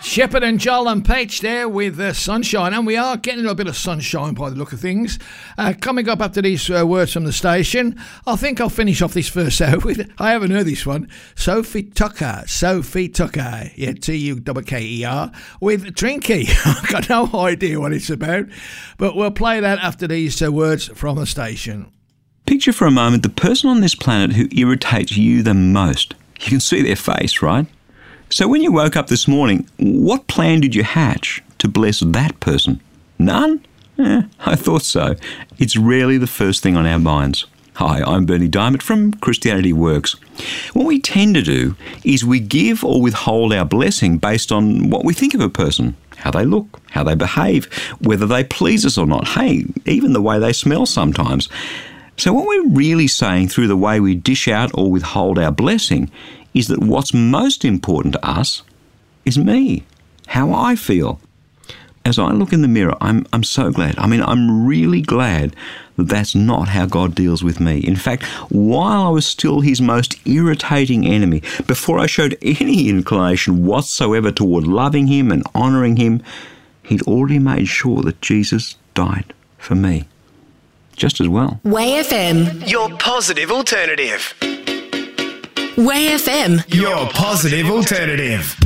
Shepherd and Joel and Peach there with Sunshine, and we are getting a little bit of sunshine by the look of things. Coming up after these words from the station, I think I'll finish off this first hour with, I haven't heard this one, Sophie Tucker, yeah, Tucker, with Drinky. I've got no idea what it's about, but we'll play that after these words from the station. Picture for a moment the person on this planet who irritates you the most. You can see their face, right? So when you woke up this morning, what plan did you hatch to bless that person? None? I thought so. It's rarely the first thing on our minds. Hi, I'm Bernie Diamond from Christianity Works. What we tend to do is we give or withhold our blessing based on what we think of a person, how they look, how they behave, whether they please us or not. Hey, even the way they smell sometimes. So what we're really saying through the way we dish out or withhold our blessing is that what's most important to us is me, how I feel. As I look in the mirror, I'm so glad. I'm really glad that that's not how God deals with me. In fact, while I was still his most irritating enemy, before I showed any inclination whatsoever toward loving him and honouring him, he'd already made sure that Jesus died for me. Just as well. Way FM. Your positive alternative. Way FM. Your positive alternative.